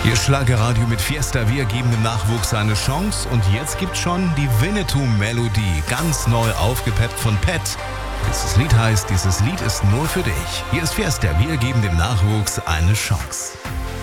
Ihr Schlagerradio mit Fiesta, wir geben dem Nachwuchs eine Chance und jetzt gibt's schon die Winnetou-Melodie, ganz neu aufgepeppt von Pat. Dieses Lied ist nur für dich. Hier ist Fiesta, wir geben dem Nachwuchs eine Chance.